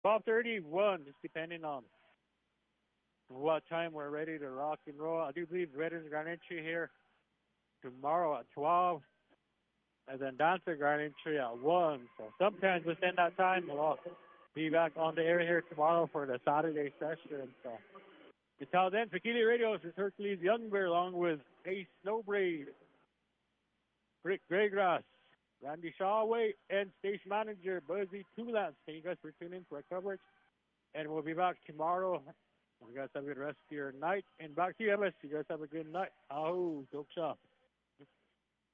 12:31, just depending on what time we're ready to rock and roll. I do believe Veterans Grand Entry here tomorrow at 12, and then Dancer Grand Entry at 1. So sometimes within that time, we'll be back on the air here tomorrow for the Saturday session. So until then, for Keeley Radio, this is Hercules Youngbear along with Ace Snowbraid, Rick Graygrass, Randy Shawway, and station manager Buzzy Tulance. Thank you guys for tuning in for our coverage. And we'll be back tomorrow. You guys have a good rest of your night. And back to you, Ellis. You guys have a good night. Oh, Silk Shop.